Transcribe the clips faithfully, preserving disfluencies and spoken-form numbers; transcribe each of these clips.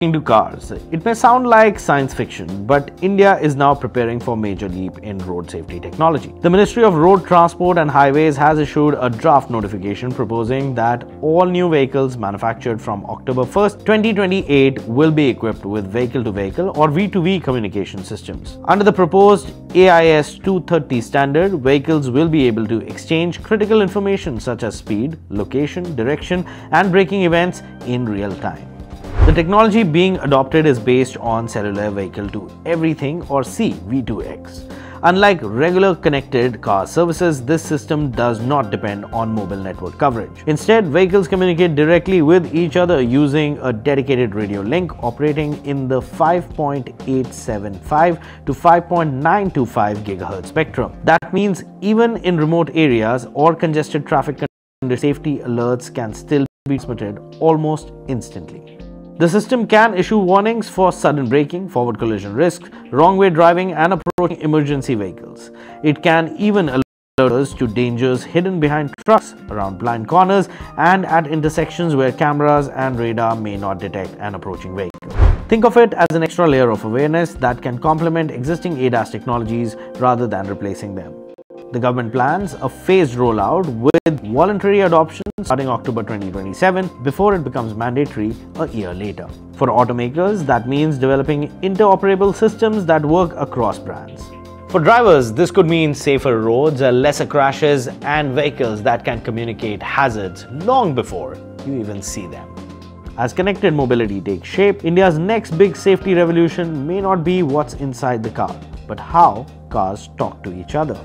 To cars. It may sound like science fiction, but India is now preparing for a major leap in road safety technology. The Ministry of Road Transport and Highways has issued a draft notification proposing that all new vehicles manufactured from October first, twenty twenty-eight will be equipped with vehicle-to-vehicle or V two V communication systems. Under the proposed A I S two thirty standard, vehicles will be able to exchange critical information such as speed, location, direction, and braking events in real time. The technology being adopted is based on cellular vehicle to everything or C V two X. Unlike regular connected car services, this system does not depend on mobile network coverage. Instead, vehicles communicate directly with each other using a dedicated radio link operating in the five point eight seven five to five point nine two five gigahertz spectrum. That means even in remote areas or congested traffic conditions, safety alerts can still be transmitted almost instantly. The system can issue warnings for sudden braking, forward collision risks, wrong-way driving, and approaching emergency vehicles. It can even alert us to dangers hidden behind trucks, around blind corners, and at intersections where cameras and radar may not detect an approaching vehicle. Think of it as an extra layer of awareness that can complement existing A D A S technologies rather than replacing them. The government plans a phased rollout with voluntary adoption starting October twenty twenty-seven before it becomes mandatory a year later. For automakers, that means developing interoperable systems that work across brands. For drivers, this could mean safer roads, lesser crashes, and vehicles that can communicate hazards long before you even see them. As connected mobility takes shape, India's next big safety revolution may not be what's inside the car, but how cars talk to each other.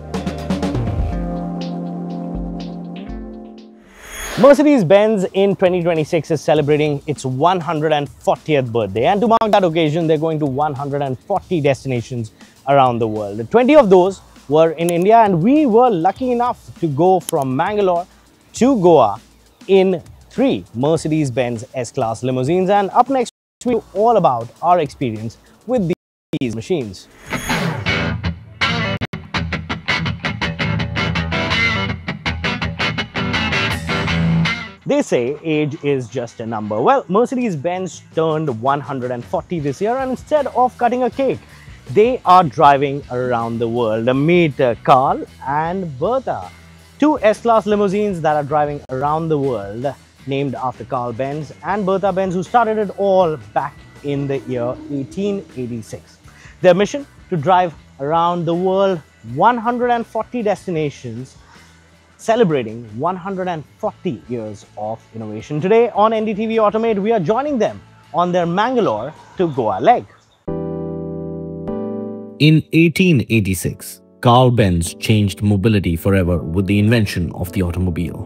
Mercedes-Benz in twenty twenty-six is celebrating its one hundred fortieth birthday, and to mark that occasion, they're going to one hundred forty destinations around the world. twenty of those were in India, and we were lucky enough to go from Mangalore to Goa in three Mercedes-Benz S-Class limousines. And up next, we'll tell you all about our experience with these machines. They say age is just a number. Well, Mercedes-Benz turned one hundred forty this year, and instead of cutting a cake, they are driving around the world. Meet Carl and Bertha, two S-Class limousines that are driving around the world, named after Carl Benz and Bertha Benz, who started it all back in the year eighteen eighty-six. Their mission? To drive around the world, one hundred forty destinations, celebrating one hundred forty years of innovation. Today on N D T V Automate, we are joining them on their Mangalore to Goa leg. In eighteen eighty-six, Carl Benz changed mobility forever with the invention of the automobile.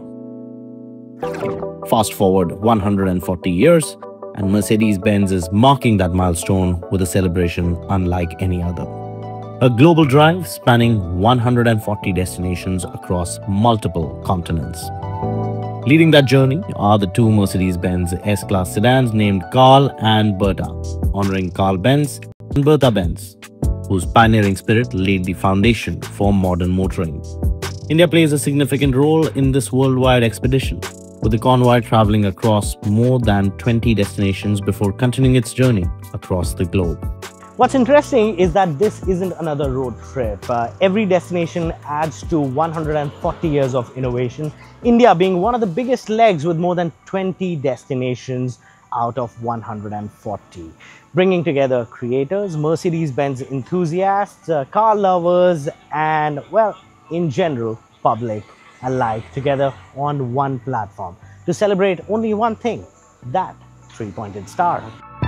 Fast forward one hundred forty years, and Mercedes-Benz is marking that milestone with a celebration unlike any other. A global drive spanning one hundred forty destinations across multiple continents. Leading that journey are the two Mercedes-Benz S-Class sedans named Carl and Bertha, honoring Carl Benz and Bertha Benz, whose pioneering spirit laid the foundation for modern motoring. India plays a significant role in this worldwide expedition, with the convoy traveling across more than twenty destinations before continuing its journey across the globe. What's interesting is that this isn't another road trip. Uh, every destination adds to one hundred forty years of innovation, India being one of the biggest legs with more than twenty destinations out of one hundred forty. Bringing together creators, Mercedes-Benz enthusiasts, uh, car lovers, and, well, in general, public alike together on one platform to celebrate only one thing, that three-pointed star.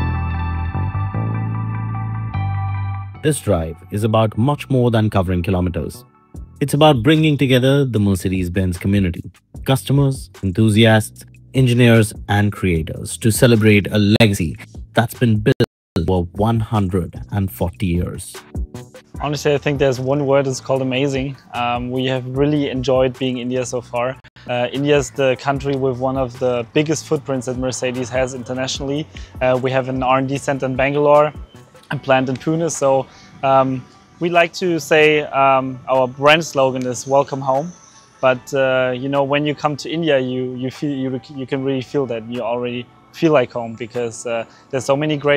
This drive is about much more than covering kilometers. It's about bringing together the Mercedes-Benz community, customers, enthusiasts, engineers, and creators to celebrate a legacy that's been built for one hundred forty years. Honestly, I think there's one word, it's called amazing. Um, we have really enjoyed being India so far. Uh, India is the country with one of the biggest footprints that Mercedes has internationally. Uh, we have an R and D center in Bangalore, a plant in Pune. So um, we like to say um, our brand slogan is "Welcome Home." But uh, you know, when you come to India, you you feel you you can really feel that you already feel like home, because uh, there's so many great